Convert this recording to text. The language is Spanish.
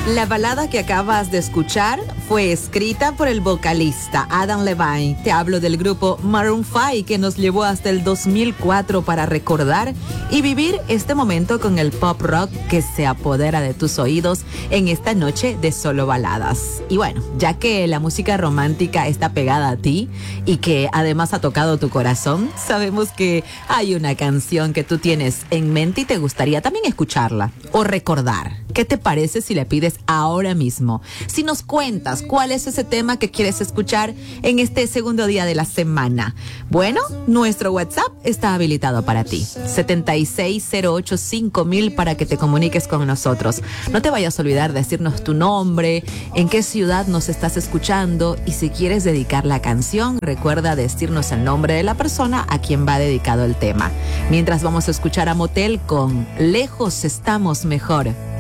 La balada que acabas de escuchar fue escrita por el vocalista Adam Levine. Te hablo del grupo Maroon 5, que nos llevó hasta el 2004 para recordar y vivir este momento con el pop rock que se apodera de tus oídos en esta noche de solo baladas. Y bueno, ya que la música romántica está pegada a ti y que además ha tocado tu corazón, sabemos que hay una canción que tú tienes en mente y te gustaría también escucharla o recordar. ¿Qué te parece si le pides ahora mismo? Si nos cuentas cuál es ese tema que quieres escuchar en este segundo día de la semana. Bueno, nuestro WhatsApp está habilitado para ti. 76085000 para que te comuniques con nosotros. No te vayas a olvidar de decirnos tu nombre, en qué ciudad nos estás escuchando y si quieres dedicar la canción, recuerda decirnos el nombre de la persona a quien va dedicado el tema. Mientras vamos a escuchar a Motel con Lejos estamos mejor.